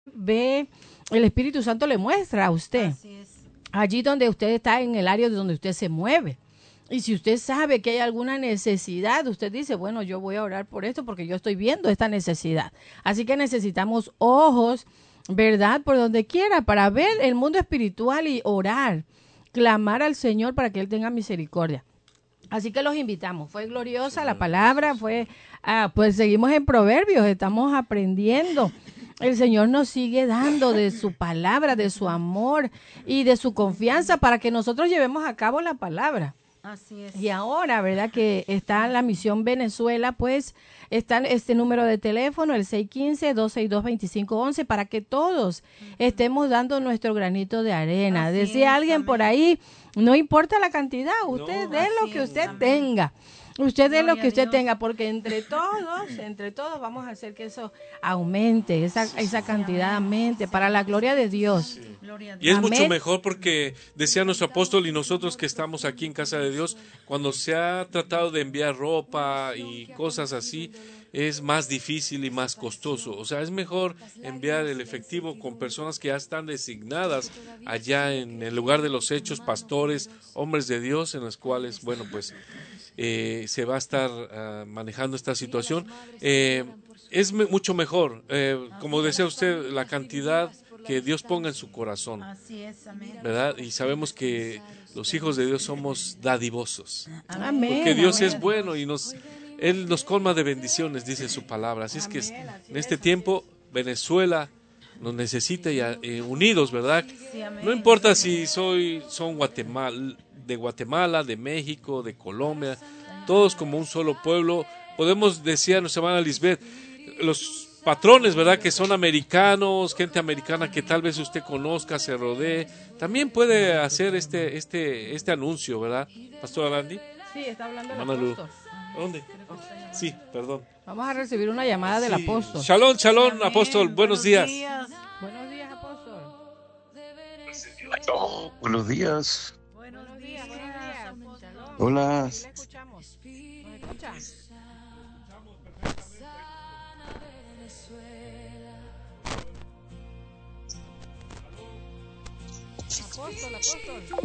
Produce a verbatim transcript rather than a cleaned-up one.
ve, el Espíritu Santo le muestra a usted. Así es. Allí donde usted está en el área de donde usted se mueve. Y si usted sabe que hay alguna necesidad, usted dice, bueno, yo voy a orar por esto porque yo estoy viendo esta necesidad. Así que necesitamos ojos, ¿verdad? Por donde quiera, para ver el mundo espiritual y orar, clamar al Señor para que Él tenga misericordia. Así que los invitamos. Fue gloriosa la palabra, fue, ah, pues seguimos en Proverbios, estamos aprendiendo. El Señor nos sigue dando de su palabra, de su amor y de su confianza para que nosotros llevemos a cabo la palabra. Así es. Y ahora, ¿verdad? Que está la misión Venezuela, pues está este número de teléfono, el seis uno cinco, dos seis dos, dos cinco uno uno, para que todos estemos dando nuestro granito de arena. Así Decía es, alguien amén. por ahí, no importa la cantidad, usted No. dé lo Así que es, usted amén. tenga. Usted dé lo Gloria que a usted Dios. tenga, porque entre todos, entre todos vamos a hacer que eso aumente, esa, esa cantidad aumente, para la gloria de Dios. Gloria a Y es Dios. Amén. mucho mejor porque decía nuestro apóstol y nosotros que estamos aquí en casa de Dios, cuando se ha tratado de enviar ropa y cosas así, es más difícil y más costoso. O sea, es mejor enviar el efectivo con personas que ya están designadas allá en el lugar de los hechos, pastores, hombres de Dios, en los cuales, bueno, pues eh, se va a estar uh, manejando esta situación. Eh, es me- mucho mejor, eh, como decía usted, la cantidad que Dios ponga en su corazón, Así es, amén. ¿verdad? Y sabemos que los hijos de Dios somos dadivosos, Amén. porque Dios amén. es bueno y nos Él nos colma de bendiciones, dice su palabra. Así es que es- en este tiempo Venezuela nos necesita ya eh, unidos, ¿verdad? Sí, amén. No importa si soy son Guatemala, de Guatemala, de México, de Colombia, todos como un solo pueblo. Podemos decir a nuestra hermana Lisbeth, los patrones, ¿verdad? Que son americanos, gente americana que tal vez usted conozca, se rodee, también puede hacer este este este anuncio, ¿verdad? Pastor Arandi. Sí, está hablando el Hermana Lu. apóstol. ¿Dónde? Sí, perdón. Vamos a recibir una llamada del Sí. apóstol. Shalom, shalom, Amén. apóstol. Buenos días. Buenos días, apóstol. Oh, buenos días. Buenos días, buenos días. Shalom. Hola. Aquí le escuchamos. ¿Nos escucha? Apóstol, apóstol.